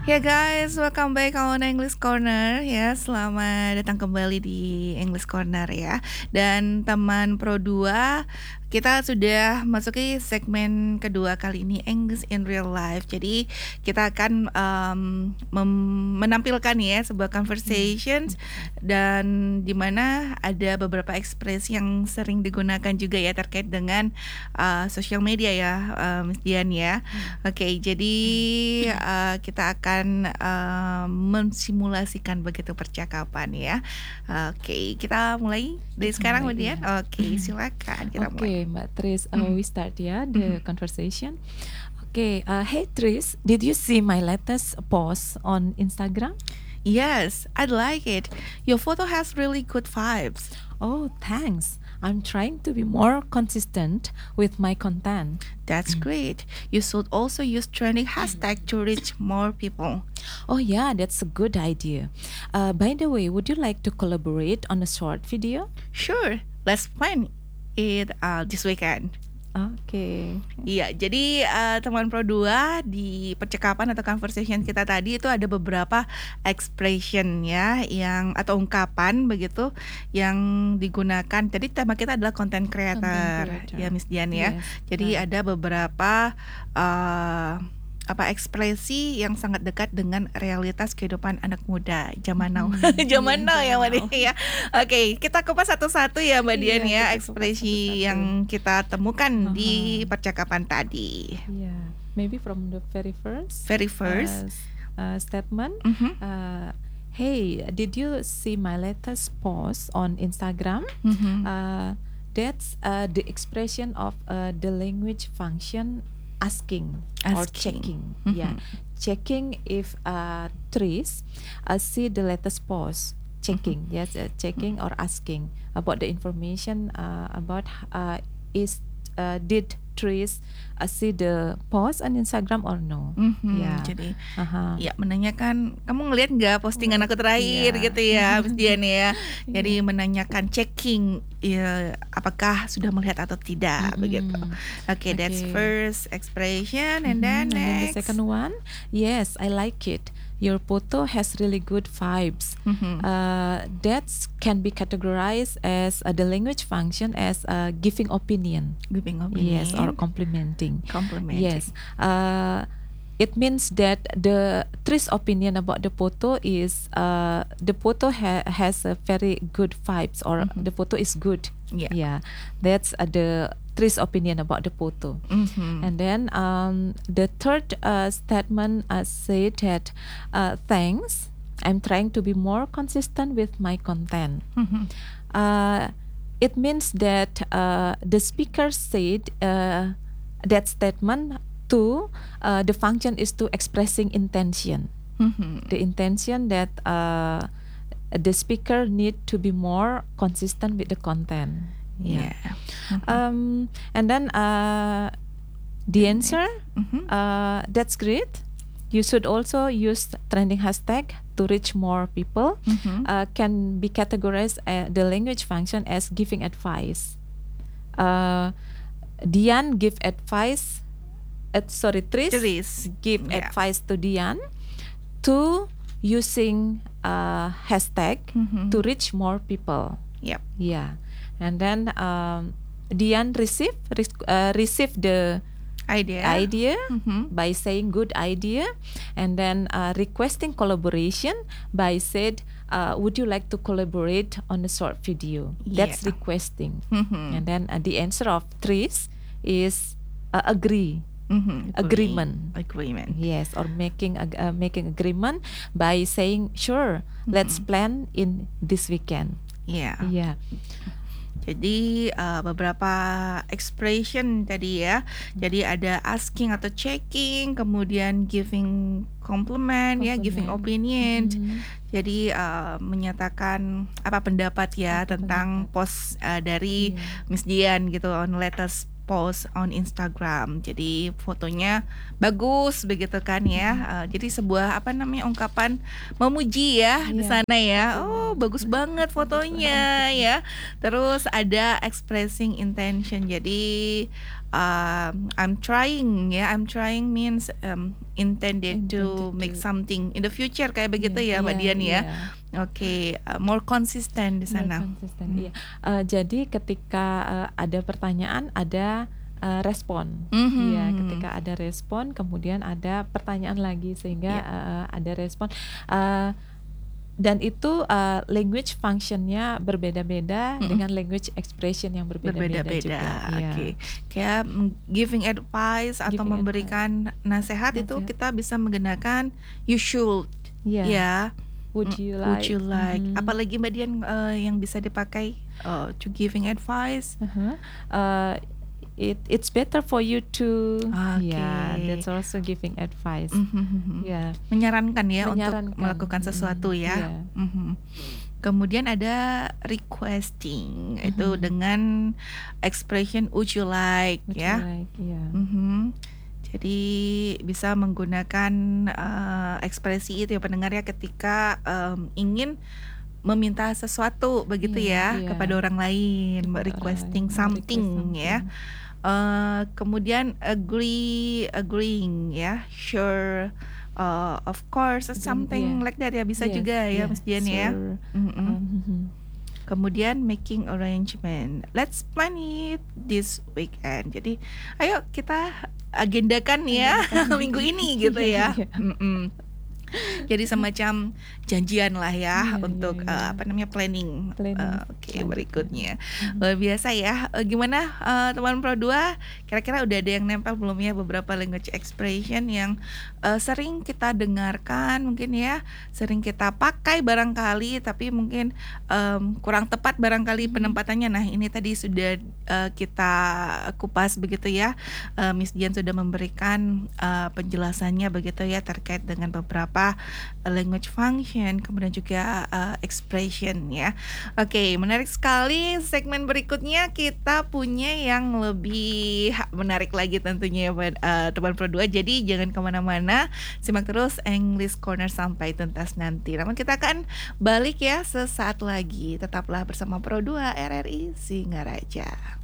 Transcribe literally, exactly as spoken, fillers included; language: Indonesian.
Ya guys, welcome back on English Corner ya. Selamat datang kembali di English Corner ya. Dan teman Pro dua, kita sudah masuki segmen kedua kali ini, English in Real Life. Jadi kita akan um, mem- menampilkan ya sebuah conversations dan di mana ada beberapa ekspresi yang sering digunakan juga ya terkait dengan uh, social media ya, uh, Miss Dian ya. Oke, jadi uh, kita akan uh, mensimulasikan begitu percakapan ya. Oke, kita mulai dari sekarang, Mbak Dian. Mulai, Oke, silakan kita mulai. Oke, Mbak Tris, uh, Mhm. we start ya the Mhm. conversation. Okay, uh, hey Tris, did you see my latest post on Instagram? Yes, I like it. Your photo has really good vibes. Oh, thanks. I'm trying to be more consistent with my content. That's great. You should also use trending hashtag to reach more people. Oh yeah, that's a good idea. Uh, by the way, would you like to collaborate on a short video? Sure, let's plan it uh, this weekend. Oke. Iya, jadi uh, teman Pro dua di percakapan atau conversation kita tadi itu ada beberapa expression ya yang atau ungkapan begitu yang digunakan. Jadi tema kita adalah content creator, Content creator. ya Miss Dian ya. Yes, Jadi right. ada beberapa uh, apa ekspresi yang sangat dekat dengan realitas kehidupan anak muda zaman now. Hmm, Zaman iya, now ya Mbak zaman Dian ya. Oke, kita kupas satu-satu ya Mbak Dian Iya, ya, kita kupas ekspresi satu-satu. yang kita temukan di Aha. percakapan tadi. Yeah, maybe from the very first. Very first. uh, s- uh, statement. Mhm. Uh, hey, did you see my latest post on Instagram? Mhm. Uh, that's uh, the expression of uh, the language function asking, or Asking. checking. Mhm. Yeah, checking if uh, Tris uh, see the latest post. Checking, yes, uh, checking or asking about the information uh, about uh, is uh, did Tris uh, see the post on Instagram or no? Mhm. Ya. Jadi Aha. ya menanyakan kamu ngelihat nggak postingan aku terakhir Iya. gitu ya Miss Dian ya. Jadi Iya. menanyakan checking ya, apakah sudah melihat atau tidak Mhm. begitu. Oke, that's Okay. first expression and Mhm, then and then the next. second one, yes, I like it. Your photo has really good vibes. Mhm. Uh, that can be categorized as uh, the language function as uh, giving opinion. Giving opinion. Yes, or complimenting. complimenting. Yes. Uh, it means that the Tris opinion about the photo is uh, the photo ha- has a very good vibes, or Mhm. the photo is good. Yeah. Yeah, that's uh, the Tris opinion about the photo. Mhm. And then um, the third uh, statement uh, said that uh, thanks, I'm trying to be more consistent with my content. Mhm. Uh, it means that uh, the speaker said uh, that statement to uh, the function is to expressing intention. Mhm. The intention that uh, the speaker need to be more consistent with the content. Yeah. Mhm. Um, and then uh, the answer, Mhm. uh, that's great. You should also use trending hashtag to reach more people. Mhm. Uh, can be categorized uh, the language function as giving advice. Uh, Dian give advice. Uh, sorry, Tris, Tris, give yeah. advice to Dian to using uh, hashtag Mhm. to reach more people. Yep. Yeah, and then um, Dian receive rec- uh, receive the Idea. idea Mhm. by saying good idea, and then uh, requesting collaboration by said, uh, would you like to collaborate on a short video? That's Yeah. requesting, Mhm. and then uh, the answer of Tris is uh, agree. Mhm. Agreement. Agreement. Yes, or making ag- uh, making agreement by saying sure, let's Mhm. plan in this weekend. Yeah. Yeah. Jadi uh, beberapa expression tadi ya. Jadi ada asking atau checking, kemudian giving compliment, ya, giving opinion. Mhm. Jadi uh, menyatakan apa pendapat ya Apa tentang pendapat. post uh, dari Iya. Miss Dian gitu on latest post on Instagram. Jadi fotonya bagus begitu kan ya. Uh, jadi sebuah apa namanya ungkapan memuji ya di Iya, sana ya. Oh, betul. bagus banget fotonya ya. Terus ada expressing intention. Jadi um, I'm trying ya. I'm trying means um, intended to Intended make to- something in the future kayak begitu Iya, ya Mbak iya, Dian ya. iya. Oke, uh, more consistent di More sana. konsisten, Hmm. iya. Eh, jadi ketika eh, ada pertanyaan, ada eh, respon. Mhm. Iya, ketika ada respon, kemudian ada pertanyaan lagi sehingga Iya. eh, ada respon. Eh, dan itu eh, language functionnya berbeda-beda Mm-mm. dengan language expression yang berbeda-beda Berbeda-beda. juga. Iya. Oke. Kayak mm, giving advice atau Giving memberikan nasihat itu Nasihat. kita bisa menggunakan you should Iya. ya. Would Mm, you Would like? you like? Mhm. Apalagi Mbak Dian uh, yang bisa dipakai uh, to giving advice. Uh-huh. Uh, it it's better for you to. Oke. Yeah, that's also giving advice. Mhm. Yeah. Menyarankan ya Menyarankan. untuk melakukan sesuatu Mhm. ya. Iya. Mhm. Kemudian ada requesting itu Mhm. dengan expression would you like Would you ya. like? Yeah. Mhm. Jadi bisa menggunakan uh, ekspresi itu ya pendengar ya ketika um, ingin meminta sesuatu begitu Iya, ya iya. kepada orang lain, Kepada orang requesting lain, something request ya. Uh, kemudian agree, agreeing ya, sure, uh, of course, Agree, something iya. like that ya bisa Yes, juga ya yeah, Mas Dian ya. sure. Mm-mm. Um, mhm. Kemudian making arrangement. Let's plan it this weekend. Jadi ayo kita agendakan ya minggu ini gitu ya. Iya, iya. Mm-mm. Jadi semacam janjian lah ya Iya, untuk iya, uh, iya. apa namanya planning. Planning Uh, Oke selanjutnya. berikutnya Mhm. luar biasa ya. Uh, gimana uh, teman Pro dua? Kira-kira udah ada yang nempel belum ya beberapa language expression yang uh, sering kita dengarkan mungkin ya, sering kita pakai barangkali tapi mungkin um, kurang tepat barangkali penempatannya. Nah ini tadi sudah uh, kita kupas begitu ya. Uh, Miss Dian sudah memberikan uh, penjelasannya begitu ya terkait dengan beberapa language function kemudian juga uh, expression ya. Oke, menarik sekali. Segmen berikutnya kita punya yang lebih menarik lagi tentunya ya buat, uh, teman Pro dua. Jadi jangan kemana-mana, simak terus English Corner sampai tuntas nanti. Namun kita akan balik ya sesaat lagi. Tetaplah bersama Pro dua R R I Singaraja.